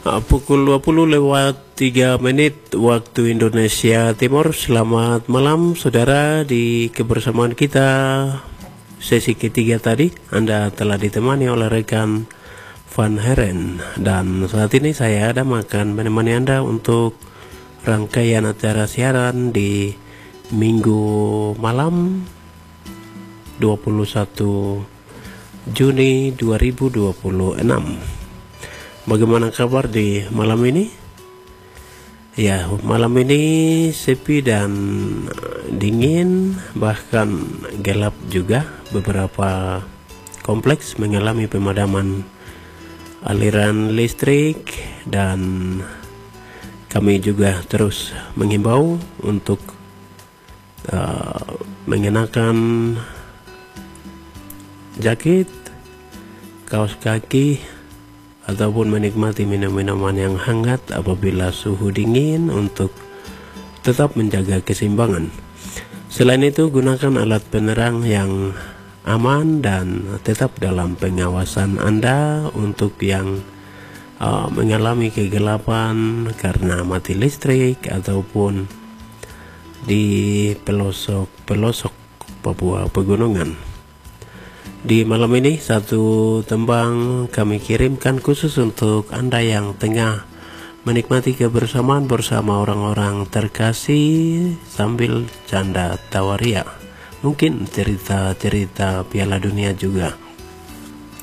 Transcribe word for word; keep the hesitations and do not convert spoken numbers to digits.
Uh, Pukul dua puluh lewat tiga menit waktu Indonesia Timur. Selamat malam saudara, di kebersamaan kita sesi ketiga tadi Anda telah ditemani oleh rekan Van Heren, dan saat ini saya Adam akan menemani Anda untuk rangkaian acara siaran di Minggu malam dua puluh satu Juni dua ribu dua puluh enam. Bagaimana kabar di malam ini? Ya, malam ini sepi dan dingin, bahkan gelap juga. Beberapa kompleks mengalami pemadaman aliran listrik, dan kami juga terus menghimbau untuk uh, mengenakan jaket, kaos kaki, ataupun menikmati minum-minuman yang hangat apabila suhu dingin untuk tetap menjaga keseimbangan. Selain itu, gunakan alat penerang yang aman dan tetap dalam pengawasan Anda. Untuk yang uh, mengalami kegelapan karena mati listrik ataupun di pelosok-pelosok Papua Pegunungan. Di malam ini satu tembang kami kirimkan khusus untuk Anda yang tengah menikmati kebersamaan bersama orang-orang terkasih sambil canda tawaria. Mungkin cerita-cerita Piala Dunia juga.